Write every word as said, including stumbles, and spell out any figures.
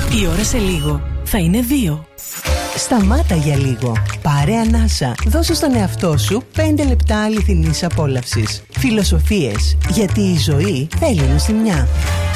Η ώρα σε λίγο θα είναι δύο. Σταμάτα για λίγο. Πάρε ανάσα. Δώσε στον εαυτό σου πέντε λεπτά αληθινής απόλαυσης. Φιλοσοφίες. Γιατί η ζωή θέλει νοστιμιά.